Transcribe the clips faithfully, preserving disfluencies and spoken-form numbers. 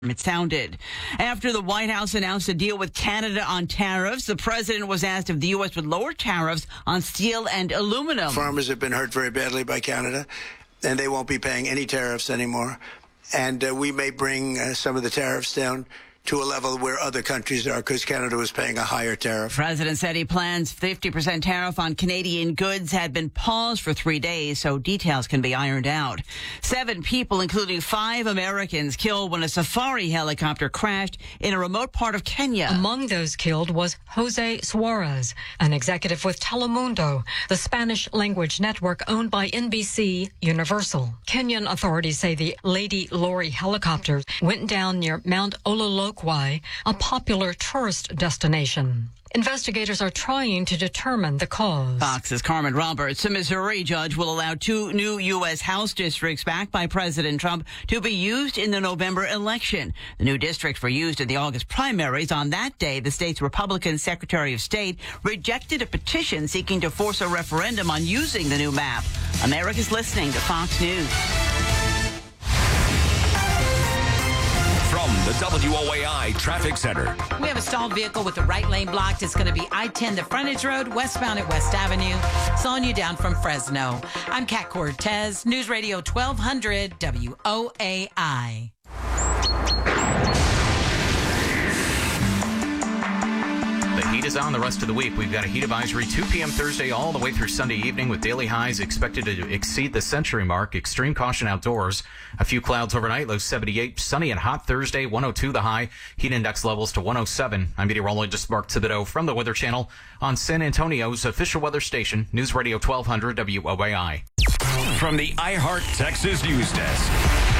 It sounded. After the White House announced a deal with Canada on tariffs, the president was asked if the U S would lower tariffs on steel and aluminum. Farmers have been hurt very badly by Canada, and they won't be paying any tariffs anymore. And uh, we may bring uh, some of the tariffs down to a level where other countries are, because Canada was paying a higher tariff. The president said he plans fifty percent tariff on Canadian goods had been paused for three days, so details can be ironed out. Seven people, including five Americans, killed when a safari helicopter crashed in a remote part of Kenya. Among those killed was Jose Suarez, an executive with Telemundo, the Spanish-language network owned by N B C Universal. Kenyan authorities say the Lady Lori helicopter went down near Mount Ololo, a popular tourist destination. Investigators are trying to determine the cause. Fox's Carmen Roberts. A Missouri judge will allow two new U S House districts backed by President Trump to be used in the November election. The new districts were used in the August primaries. On that day, the state's Republican Secretary of State rejected a petition seeking to force a referendum on using the new map. America's listening to Fox News. From the W O A I Traffic Center. We have a stalled vehicle with the right lane blocked. It's going to be I ten, the frontage road, westbound at West Avenue, slowing you down from Fresno. I'm Kat Cortez, News Radio twelve hundred W O A I. The heat is on the rest of the week. We've got a heat advisory two p.m. Thursday all the way through Sunday evening with daily highs expected to exceed the century mark. Extreme caution outdoors. A few clouds overnight, low seventy-eight. Sunny and hot Thursday, one oh two the high. Heat index levels to one oh seven. I'm meteorologist Mark Thibodeau from the Weather Channel on San Antonio's official weather station, News Radio twelve hundred W O A I. From the iHeart Texas News Desk.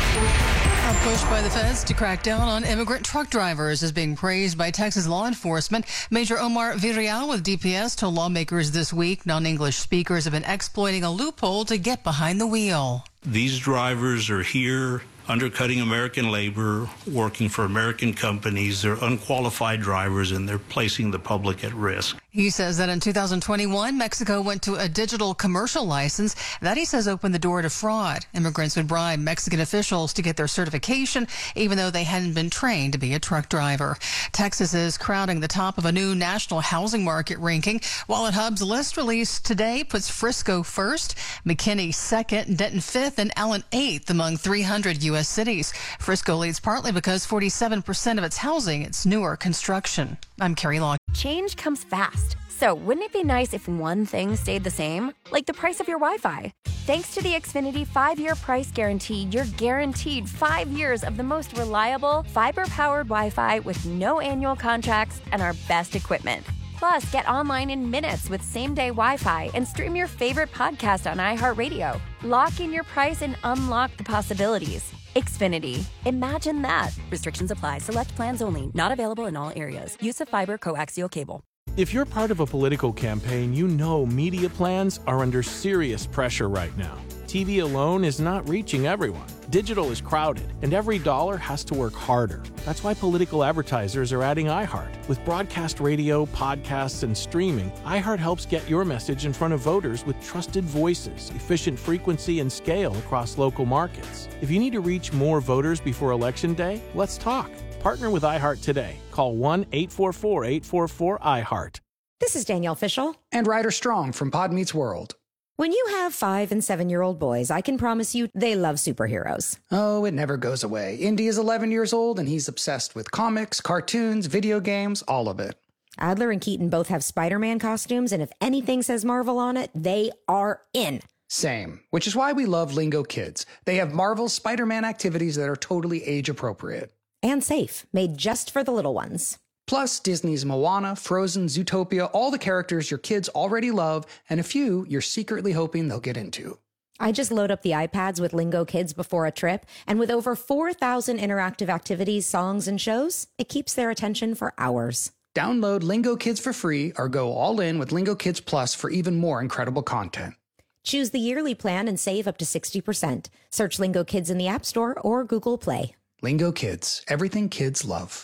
A push by the feds to crack down on immigrant truck drivers is being praised by Texas law enforcement. Major Omar Villarreal with D P S told lawmakers this week non-English speakers have been exploiting a loophole to get behind the wheel. These drivers are here undercutting American labor, working for American companies. They're unqualified drivers, and they're placing the public at risk. He says that in two thousand twenty-one, Mexico went to a digital commercial license. That, he says, opened the door to fraud. Immigrants would bribe Mexican officials to get their certification, even though they hadn't been trained to be a truck driver. Texas is crowding the top of a new national housing market ranking. Wallet Hub's list released today puts Frisco first, McKinney second, Denton fifth, and Allen eighth among three hundred U S cities. Frisco leads partly because forty-seven percent of its housing is newer construction. I'm Carrie Long. Change comes fast. So wouldn't it be nice if one thing stayed the same? Like the price of your Wi-Fi. Thanks to the Xfinity five-year price guarantee, you're guaranteed five years of the most reliable, fiber-powered Wi-Fi with no annual contracts and our best equipment. Plus, get online in minutes with same-day Wi-Fi and stream your favorite podcast on iHeartRadio. Lock in your price and unlock the possibilities. Xfinity. Imagine that. Restrictions apply. Select plans only. Not available in all areas. Use of fiber coaxial cable. If you're part of a political campaign, you know media plans are under serious pressure right now. T V alone is not reaching everyone. Digital is crowded, and every dollar has to work harder. That's why political advertisers are adding iHeart. With broadcast radio, podcasts, and streaming, iHeart helps get your message in front of voters with trusted voices, efficient frequency, and scale across local markets. If you need to reach more voters before Election Day, let's talk. Partner with iHeart today. Call one eight four four, eight four four, iHeart. This is Danielle Fishel. And Ryder Strong from Pod Meets World. When you have five and seven-year-old boys, I can promise you they love superheroes. Oh, it never goes away. Indy is eleven years old, and he's obsessed with comics, cartoons, video games, all of it. Adler and Keaton both have Spider-Man costumes, and if anything says Marvel on it, they are in. Same, which is why we love Lingo Kids. They have Marvel's Spider-Man activities that are totally age-appropriate. And safe, made just for the little ones. Plus, Disney's Moana, Frozen, Zootopia, all the characters your kids already love, and a few you're secretly hoping they'll get into. I just load up the iPads with Lingo Kids before a trip, and with over four thousand interactive activities, songs, and shows, it keeps their attention for hours. Download Lingo Kids for free or go all in with Lingo Kids Plus for even more incredible content. Choose the yearly plan and save up to sixty percent. Search Lingo Kids in the App Store or Google Play. Lingo Kids, everything kids love.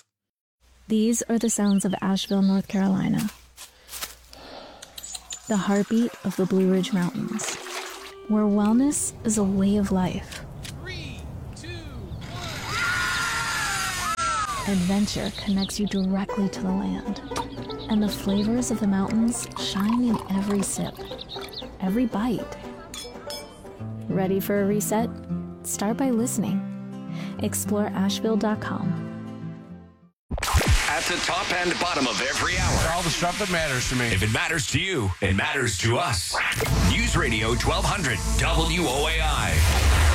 These are the sounds of Asheville, North Carolina. The heartbeat of the Blue Ridge Mountains, where wellness is a way of life. Adventure connects you directly to the land. And the flavors of the mountains shine in every sip, every bite. Ready for a reset? Start by listening. Explore Asheville dot com. At the top and bottom of every hour. All the stuff that matters to me. If it matters to you, it matters to us. News Radio twelve hundred W O A I.